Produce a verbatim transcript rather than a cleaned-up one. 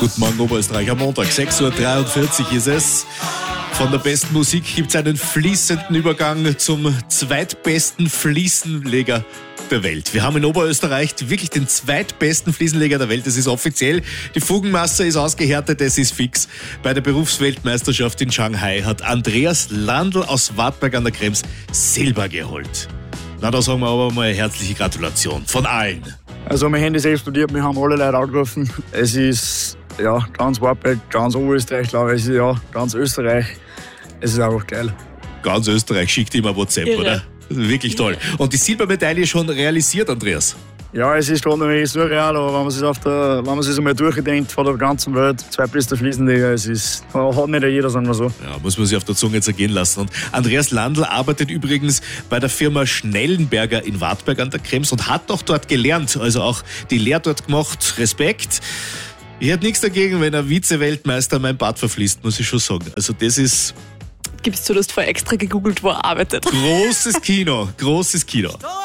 Guten Morgen Oberösterreich, am Montag, sechs Uhr dreiundvierzig ist es. Von der besten Musik gibt es einen fließenden Übergang zum zweitbesten Fliesenleger der Welt. Wir haben in Oberösterreich wirklich den zweitbesten Fliesenleger der Welt. Das ist offiziell. Die Fugenmasse ist ausgehärtet, das ist fix. Bei der Berufsweltmeisterschaft in Shanghai hat Andreas Landl aus Wartberg an der Krems Silber geholt. Na, da sagen wir aber mal herzliche Gratulation von allen. Also mein Handy ist explodiert, wir haben alle Leute angerufen. Es ist ja ganz Wartberg, ganz Oberösterreich, glaube ich, es ist ja ganz Österreich. Es ist einfach geil. Ganz Österreich schickt immer WhatsApp, Irre. Oder? Wirklich toll. Und die Silbermedaille schon realisiert, Andreas? Ja, es ist gerade noch wirklich surreal, aber wenn man sich auf der, wenn man sich einmal durchdenkt von der ganzen Welt, zweitbester Fliesenleger, es ist, hat nicht jeder, sagen wir so. Ja, muss man sich auf der Zunge zergehen lassen. Und Andreas Landl arbeitet übrigens bei der Firma Schnellenberger in Wartberg an der Krems und hat doch dort gelernt, also auch die Lehre dort gemacht. Respekt. Ich hätte nichts dagegen, wenn ein Vize-Weltmeister mein Bad verfließt, muss ich schon sagen. Also das ist... Gibst du, du hast vorher extra gegoogelt, wo er arbeitet. Großes Kino, großes Kino.